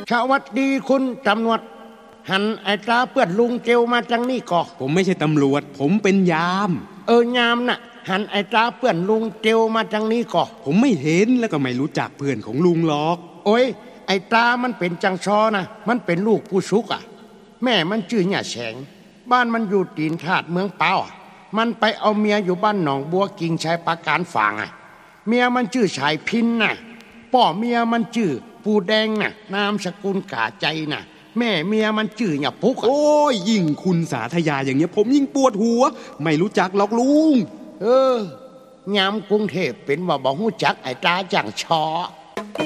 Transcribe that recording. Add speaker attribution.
Speaker 1: สวัสดีคุณตำรวจหันไอ้ตาเปื้อนลุงเกลมาจังนี่ก่อ
Speaker 2: ผมไม่ใช่ตำรวจผมเป็นยาม
Speaker 1: ยามน่ะหันไอ้ตาเปื้อนลุงเกลมาจังนี่ก่อ
Speaker 2: ผมไม่เห็นแล้วก็ไม่รู้จักเพื่อนของลุงหรอก
Speaker 1: โอ้ยไอ้ตามันเป็นจังชอนะมันเป็นลูกผู้ชุกแม่มันชื่อหญ่าแฉงบ้านมันอยู่ตีนธาตุเมืองเปามันไปเอาเมียอยู่บ้านหนองบัวกิ่งชายปราการฝางเมียมันชื่อชายพินพ่อเมียมันชื่อปูแดงนามสกุลกาใจแม่เมียมันชื่อหยาปุก
Speaker 2: โอ้ยยิ่งคุณสาธยาอย่างเงี้ยผมยิ่งปวดหัวไม่รู้จักหรอกลุง
Speaker 1: ยามกรุงเทพเป็นว่าบ่ฮู้จักไอ้ตาจังชอ